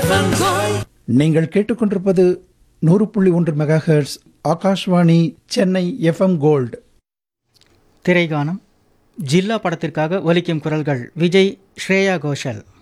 நீங்கள் கேட்டுக்கொண்டிருப்பது 100.1 megahertz Akashvani Chennai FM gold. திரைகானம். ஜில்லா படத்திற்காக ஒலிக்கும் குரல்கள் விஜய், ஸ்ரேயா கோஷல்.